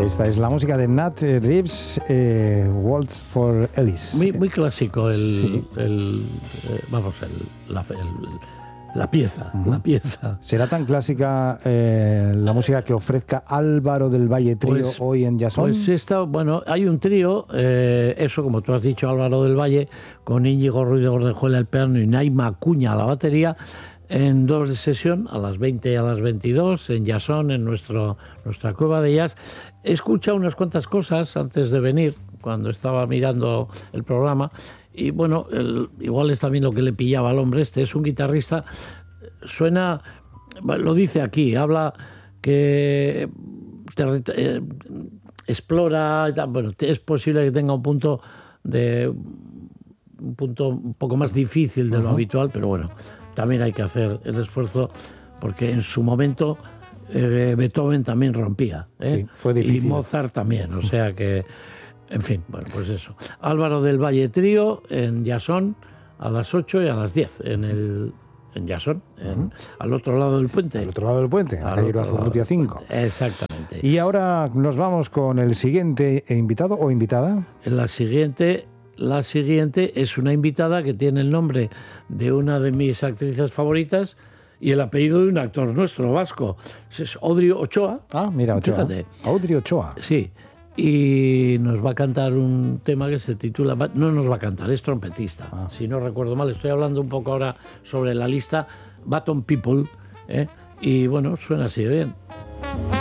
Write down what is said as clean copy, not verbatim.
Esta es la música de Nat Reeves, Waltz for Ellis. Muy clásico la pieza. ¿Será tan clásica la música que ofrezca Álvaro del Valle Trío hoy en Jazzón? Pues hay un trío, eso como tú has dicho, Álvaro del Valle, con Íñigo Ruiz de Gordejuela al piano y Naima Acuña a la batería, en 2 de sesión, a las 20 y a las 22, en Jazzón, en nuestra cueva de jazz. He escuchado unas cuantas cosas antes de venir, cuando estaba mirando el programa, y bueno, igual es también lo que le pillaba al hombre es un guitarrista, suena, lo dice aquí, habla que explora, bueno, es posible que tenga un punto un poco más difícil de lo habitual, pero bueno, también hay que hacer el esfuerzo, porque en su momento Beethoven también rompía, Sí, fue difícil. Y Mozart también, o sea que, en fin, bueno, pues eso. Álvaro del Valle Trío en Jazzón a las 8 y a las 10 en Jazzón, al otro lado del puente. Al otro lado del puente, a la calle Urrutia 5. Exactamente. Y ahora nos vamos con el siguiente invitado o invitada. La siguiente es una invitada que tiene el nombre de una de mis actrices favoritas y el apellido de un actor nuestro, vasco. Es Audrey Ochoa. Ah, mira, Ochoa. Fíjate. Audrey Ochoa. Sí. Y nos va a cantar un tema que se titula... No nos va a cantar, es trompetista. Si no recuerdo mal, estoy hablando un poco ahora sobre la lista Baton People. Y bueno, suena así, bien.